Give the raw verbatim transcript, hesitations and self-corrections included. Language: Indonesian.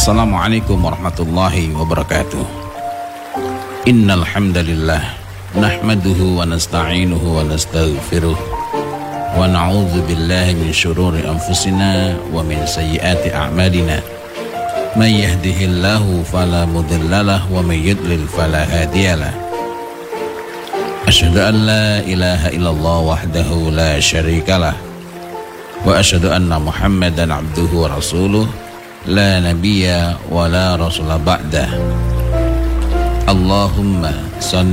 Assalamualaikum warahmatullahi wabarakatuh. Innal hamdalillah nahmaduhu wa nasta'inuhu wa nastaghfiruh wa na'udzu billahi min syururi anfusina wa min sayyiati a'malina. May yahdihillahu fala mudhillalah wa may yudlil fala hadiyalah. Asyhadu an la ilaha illallah wahdahu la syarikalah wa asyhadu anna Muhammadan abduhu wa rasuluh la nabiyya wa la rasula ba'dah. Allahumma salli